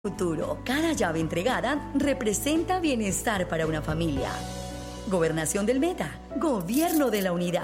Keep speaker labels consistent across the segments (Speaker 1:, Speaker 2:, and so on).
Speaker 1: Futuro. Cada llave entregada representa bienestar para una familia. Gobernación del Meta. Gobierno de la Unidad.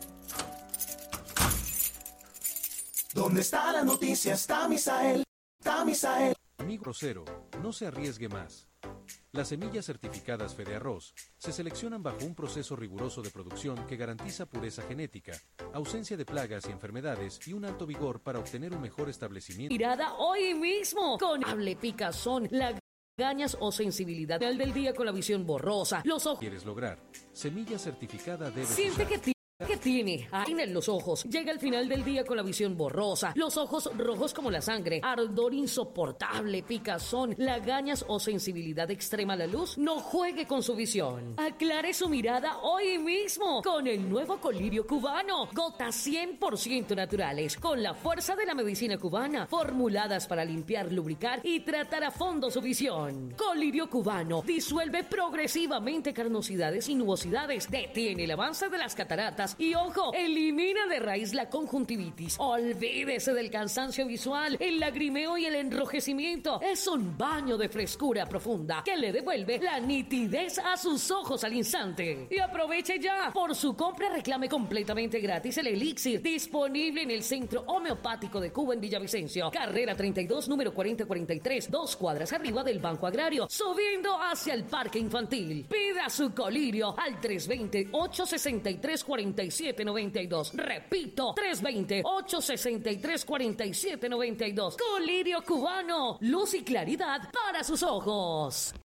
Speaker 2: ¿Dónde está la noticia? Está Misael. Está Misael.
Speaker 3: Amigo rosero, no se arriesgue más. Las semillas certificadas Fede Arroz se seleccionan bajo un proceso riguroso de producción que garantiza pureza genética, ausencia de plagas y enfermedades y un alto vigor para obtener un mejor establecimiento.
Speaker 4: Mirada hoy mismo con hable picazón, lagañas o sensibilidad del día con la visión borrosa. Los ojos.
Speaker 3: ¿Quieres lograr? Semilla certificada debes
Speaker 4: Siente
Speaker 3: usar.
Speaker 4: que tiene acné en los ojos. Llega al final del día con la visión borrosa, los ojos rojos como la sangre, ardor insoportable, picazón, lagañas o sensibilidad extrema a la luz. No juegue con su visión. Aclare su mirada hoy mismo con el nuevo colirio cubano. Gotas 100% naturales, con la fuerza de la medicina cubana, formuladas para limpiar, lubricar y tratar a fondo su visión. Colirio cubano disuelve progresivamente carnosidades y nubosidades, detiene el avance de las cataratas y, ojo, elimina de raíz la conjuntivitis. Olvídese del cansancio visual, el lagrimeo y el enrojecimiento. Es un baño de frescura profunda que le devuelve la nitidez a sus ojos al instante. Y aproveche ya. Por su compra reclame completamente gratis el elixir, disponible en el Centro Homeopático de Cuba en Villavicencio. Carrera 32, número 4043, 2 cuadras arriba del Banco Agrario, subiendo hacia el Parque Infantil. Pida su colirio al 320-863-4792. Repito, 320-863-4792. Colirio cubano, luz y claridad para sus ojos.